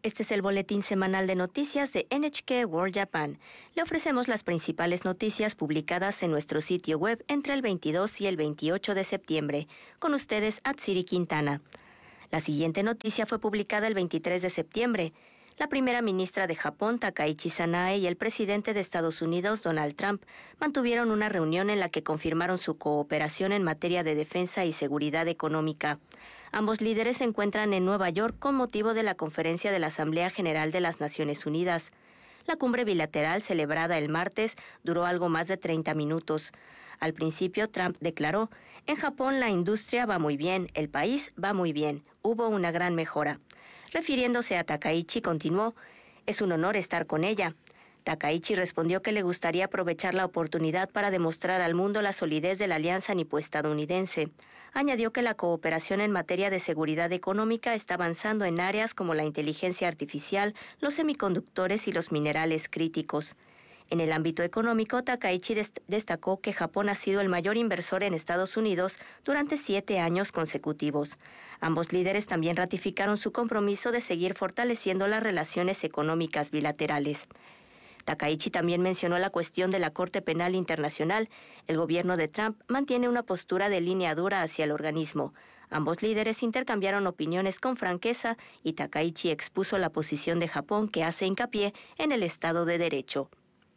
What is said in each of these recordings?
Este es el boletín semanal de noticias de NHK World Japan. Le ofrecemos las principales noticias publicadas en nuestro sitio web entre el 22 y el 28 de septiembre. Con ustedes, Atsiri Quintana. La siguiente noticia fue publicada el 23 de septiembre. La primera ministra de Japón, Takaichi Sanae, y el presidente de Estados Unidos, Donald Trump, mantuvieron una reunión en la que confirmaron su cooperación en materia de defensa y seguridad económica. Ambos líderes se encuentran en Nueva York con motivo de la conferencia de la Asamblea General de las Naciones Unidas. La cumbre bilateral, celebrada el martes, duró algo más de 30 minutos. Al principio, Trump declaró: "En Japón la industria va muy bien, el país va muy bien, hubo una gran mejora". Refiriéndose a Takaichi, continuó: "Es un honor estar con ella". Takaichi respondió que le gustaría aprovechar la oportunidad para demostrar al mundo la solidez de la alianza nipo-estadounidense. Añadió que la cooperación en materia de seguridad económica está avanzando en áreas como la inteligencia artificial, los semiconductores y los minerales críticos. En el ámbito económico, Takaichi destacó que Japón ha sido el mayor inversor en Estados Unidos durante 7 años consecutivos. Ambos líderes también ratificaron su compromiso de seguir fortaleciendo las relaciones económicas bilaterales. Takaichi también mencionó la cuestión de la Corte Penal Internacional. El gobierno de Trump mantiene una postura de línea dura hacia el organismo. Ambos líderes intercambiaron opiniones con franqueza y Takaichi expuso la posición de Japón, que hace hincapié en el Estado de Derecho.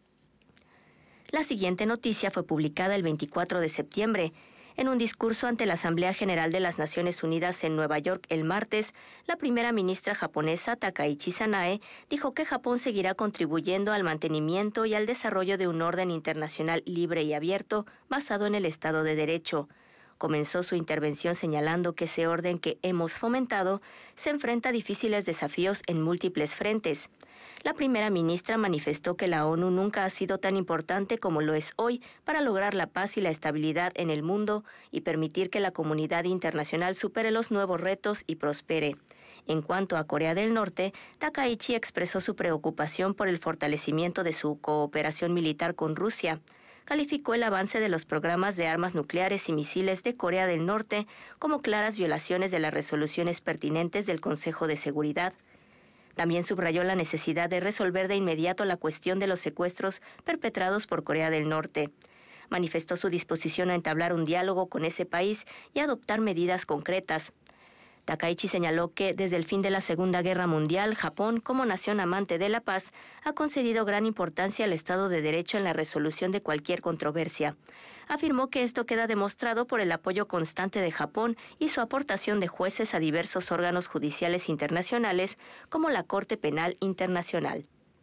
La siguiente noticia fue publicada el 24 de septiembre. En un discurso ante la Asamblea General de las Naciones Unidas en Nueva York el martes, la primera ministra japonesa, Takaichi Sanae, dijo que Japón seguirá contribuyendo al mantenimiento y al desarrollo de un orden internacional libre y abierto basado en el Estado de Derecho. Comenzó su intervención señalando que ese orden que hemos fomentado se enfrenta a difíciles desafíos en múltiples frentes. La primera ministra manifestó que la ONU nunca ha sido tan importante como lo es hoy para lograr la paz y la estabilidad en el mundo y permitir que la comunidad internacional supere los nuevos retos y prospere. En cuanto a Corea del Norte, Takaichi expresó su preocupación por el fortalecimiento de su cooperación militar con Rusia. Calificó el avance de los programas de armas nucleares y misiles de Corea del Norte como claras violaciones de las resoluciones pertinentes del Consejo de Seguridad. También subrayó la necesidad de resolver de inmediato la cuestión de los secuestros perpetrados por Corea del Norte. Manifestó su disposición a entablar un diálogo con ese país y adoptar medidas concretas. Takaichi señaló que desde el fin de la Segunda Guerra Mundial, Japón, como nación amante de la paz, ha concedido gran importancia al Estado de Derecho en la resolución de cualquier controversia. Afirmó que esto queda demostrado por el apoyo constante de Japón y su aportación de jueces a diversos órganos judiciales internacionales, como la Corte Penal Internacional.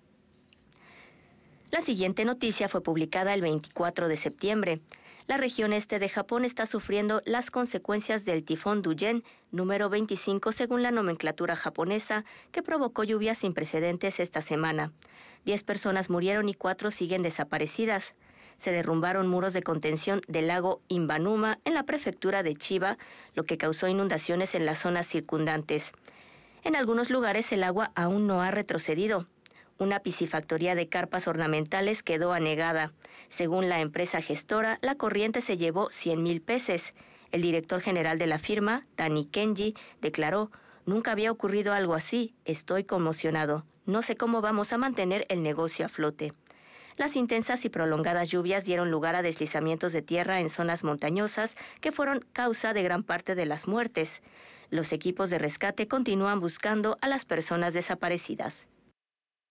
La siguiente noticia fue publicada el 24 de septiembre. La región este de Japón está sufriendo las consecuencias del tifón Duyen número 25 según la nomenclatura japonesa, que provocó lluvias sin precedentes esta semana. 10 personas murieron y 4 siguen desaparecidas. Se derrumbaron muros de contención del lago Imbanuma en la prefectura de Chiba, lo que causó inundaciones en las zonas circundantes. En algunos lugares el agua aún no ha retrocedido. Una piscifactoría de carpas ornamentales quedó anegada. Según la empresa gestora, la corriente se llevó 100,000 peces. El director general de la firma, Tani Kenji, declaró: "Nunca había ocurrido algo así, estoy conmocionado. No sé cómo vamos a mantener el negocio a flote". Las intensas y prolongadas lluvias dieron lugar a deslizamientos de tierra en zonas montañosas que fueron causa de gran parte de las muertes. Los equipos de rescate continúan buscando a las personas desaparecidas.